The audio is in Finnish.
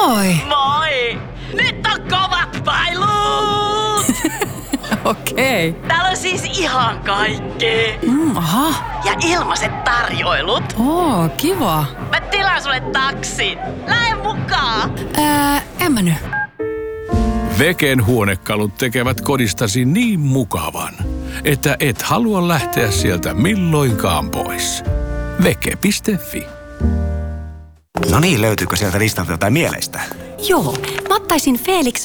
Moi! Moi! Nyt on kovat pailut! Okei. Täällä on siis ihan kaikkea. Aha. Ja ilmaiset tarjoilut. Oo, kiva. Mä tilaan sulle taksin. Lähde mukaan! En mä nyt. Veken huonekalut tekevät kodistasi niin mukavan, että et halua lähteä sieltä milloinkaan pois. Veke.fi. No niin, löytyykö sieltä listalta jotain mieleistä? Joo, mä ottaisin Felix